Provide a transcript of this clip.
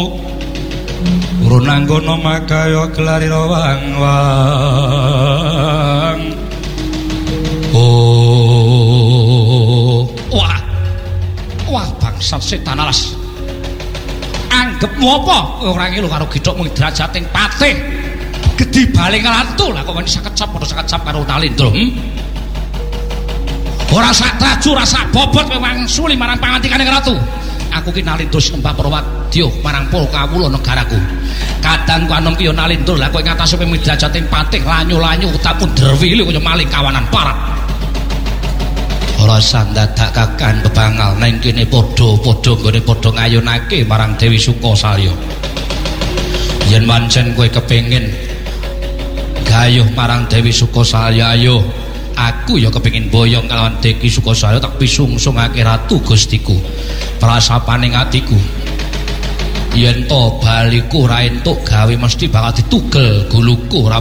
urun anggono makaya gelarira wang-wang. Oh, wah bangsat setan alas. Anggepmu apa ora ngilu karo githukmu Drajating Patih? Gedhi baling rantul lah kok wani sakecap padha sakecap karo Nalindra. Ora sak traju ora sak bobot memang suli marang pangantikaning ratu. Aku ki Nalindra sinembah Prawadya marang Palkawula negaraku. Kadangku anom ki ya Nalindra lah kok ngatasi Drajating Patih lanyu-lanyu utapun derwili kaya maling kawanan parat. Ora sandadak kakan bebangal neng kene padha-padha nggone padha ngayunake marang Dewi Sukasalya. Yen pancen kowe kepengin gayuh marang Dewi Sukasalya ayo, aku ya kepengin boyong kalawan Dewi Sukasalya tak pisungsungake ratu Gustiku. Prasapaning atiku yen to baliku ra entuk gawe mesti bakal ditugel guluku.